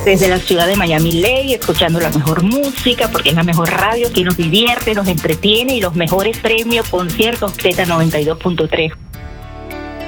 desde la ciudad de Miami Lake, escuchando la mejor música, porque es la mejor radio que nos divierte, nos entretiene y los mejores premios, conciertos Z92.3.